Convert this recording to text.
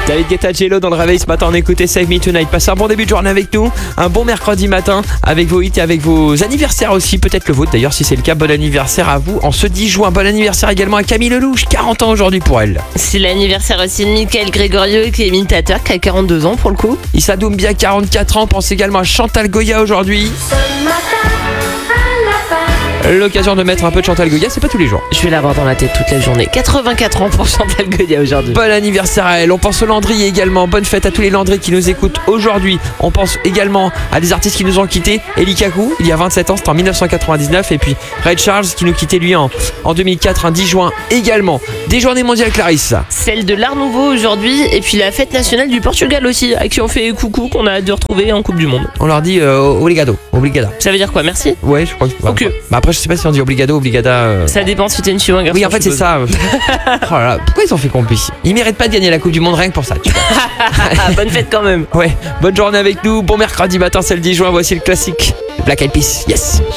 David Guetta, Jello dans le réveil ce matin, on écoutait Save Me Tonight. Passez un bon début de journée avec nous, un bon mercredi matin avec vos hits et avec vos anniversaires aussi, peut-être le vôtre d'ailleurs si c'est le cas. Bon anniversaire à vous en ce 10 juin. Bon anniversaire également à Camille Lelouch, 40 ans aujourd'hui pour elle. C'est l'anniversaire aussi de Michael Gregorio qui est imitateur, qui a 42 ans pour le coup. Issa Doumbia, 44 ans, pense également à Chantal Goya aujourd'hui. L'occasion de mettre un peu de Chantal Goya, c'est pas tous les jours. Je vais l'avoir dans la tête toute la journée. 84 ans pour Chantal Goya aujourd'hui. Bon anniversaire à elle. On pense aux Landry également. Bonne fête à tous les Landry qui nous écoutent aujourd'hui. On pense également à des artistes qui nous ont quittés. Eli Kaku, il y a 27 ans, c'était en 1999. Et puis Ray Charles qui nous quittait lui en 2004, un 10 juin également. Des journées mondiales, Clarisse. Celle de l'Art Nouveau aujourd'hui. Et puis la fête nationale du Portugal aussi, à qui on fait coucou, qu'on a hâte de retrouver en Coupe du Monde. On leur dit obrigado, obrigada. Ça veut dire quoi, merci? Ouais, je crois que. Ok. Bah après, je sais pas si on dit obligado, obligada. Ça dépend si t'es une fille ou un garçon. Oui, en fait, c'est ça. Oh là là, pourquoi ils ont fait complice? Ils méritent pas de gagner la Coupe du Monde rien que pour ça, tu vois. Bonne fête quand même. Ouais, bonne journée avec nous. Bon mercredi matin, c'est le 10 juin. Voici le classique Black Eyed Peas. Yes.